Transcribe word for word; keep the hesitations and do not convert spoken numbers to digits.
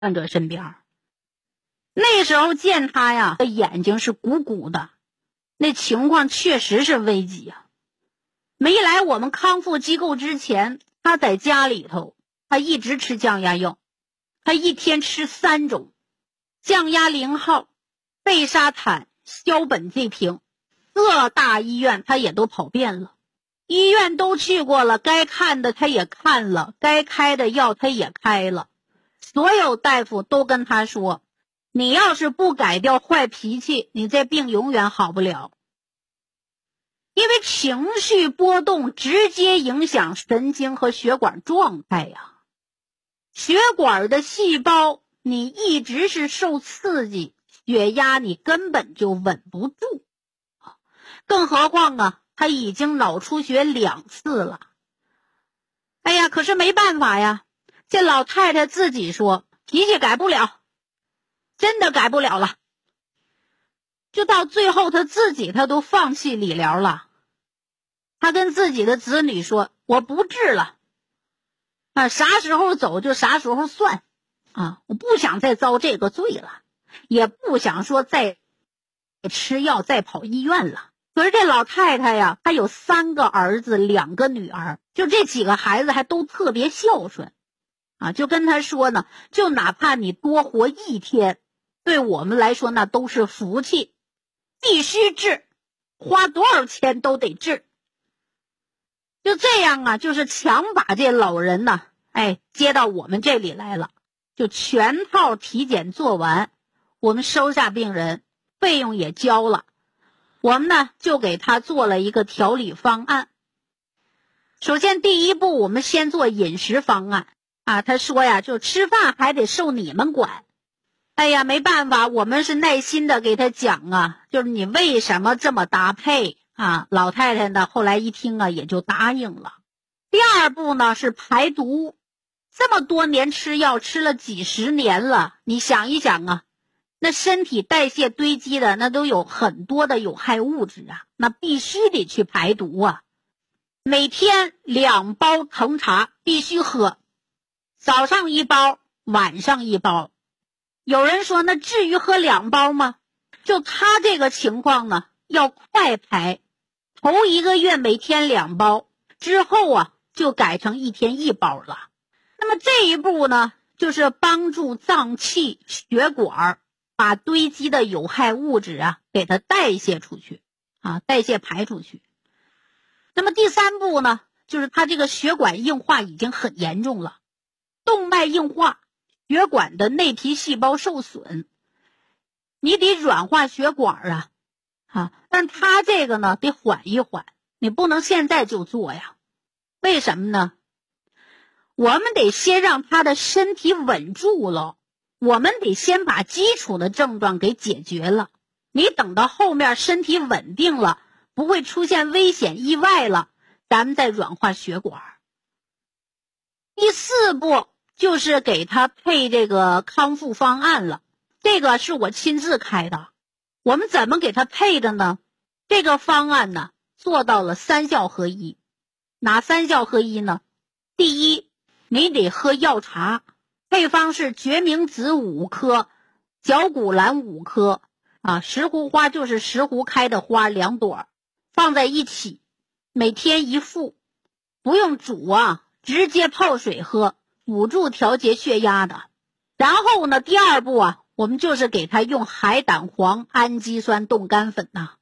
患者身边。那时候见他呀，眼睛是鼓鼓的，那情况确实是危急啊。没来我们康复机构之前，他在家里头，他一直吃降压药，他一天吃三种，降压零号、贝沙坦、硝苯这瓶，各大医院他也都跑遍了，医院都去过了，该看的他也看了，该开的药他也开了，所有大夫都跟他说，你要是不改掉坏脾气，你这病永远好不了。因为情绪波动直接影响神经和血管状态呀，血管的细胞你一直是受刺激，血压你根本就稳不住，更何况啊，他已经脑出血两次了。哎呀，可是没办法呀，这老太太自己说脾气改不了，真的改不了了。就到最后他自己他都放弃理疗了，他跟自己的子女说，我不治了啊，啥时候走就啥时候算啊，我不想再遭这个罪了，也不想说再吃药再跑医院了。可是这老太太呀，她有三个儿子两个女儿，就这几个孩子还都特别孝顺啊，就跟她说呢，就哪怕你多活一天，对我们来说那都是福气，必须治，花多少钱都得治。就这样啊，就是强把这老人呢，哎，接到我们这里来了，就全套体检做完，我们收下病人，费用也交了，我们呢就给他做了一个调理方案。首先第一步，我们先做饮食方案啊，他说呀，就吃饭还得受你们管。哎呀，没办法，我们是耐心的给他讲啊，就是你为什么这么搭配啊？老太太呢，后来一听啊，也就答应了。第二步呢是排毒，这么多年吃药，吃了几十年了，你想一想啊，那身体代谢堆积的那都有很多的有害物质啊，那必须得去排毒啊。每天两包藤茶必须喝，早上一包，晚上一包。有人说那至于喝两包吗？就他这个情况呢，要快排，头一个月每天两包，之后啊就改成一天一包了。那么这一步呢，就是帮助脏器血管把堆积的有害物质啊给它代谢出去啊，代谢排出去。那么第三步呢，就是他这个血管硬化已经很严重了，动脉硬化，血管的内皮细胞受损，你得软化血管啊啊！但他这个呢得缓一缓，你不能现在就做呀。为什么呢？我们得先让他的身体稳住了，我们得先把基础的症状给解决了。你等到后面身体稳定了，不会出现危险意外了，咱们再软化血管。第四步就是给他配这个康复方案了，这个是我亲自开的。我们怎么给他配的呢？这个方案呢，做到了三效合一。哪三效合一呢？第一，你得喝药茶，配方是决明子五颗，绞股蓝五颗啊，石斛花就是石斛开的花两朵，放在一起，每天一副，不用煮啊，直接泡水喝，辅助调节血压的。然后呢，第二步啊，我们就是给他用海胆黄氨基酸冻干粉呐、啊，